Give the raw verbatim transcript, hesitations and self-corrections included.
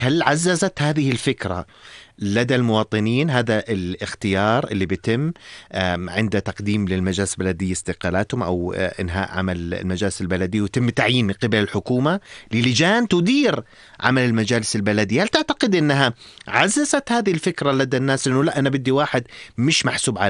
هل عززت هذه الفكرة لدى المواطنين هذا الاختيار اللي بيتم عند تقديم للمجالس البلدية استقالاتهم أو إنهاء عمل المجالس البلدية، وتم تعيين من قبل الحكومة للجان تدير عمل المجالس البلدية؟ هل تعتقد أنها عززت هذه الفكرة لدى الناس، أنه لا، أنا بدي واحد مش محسوب على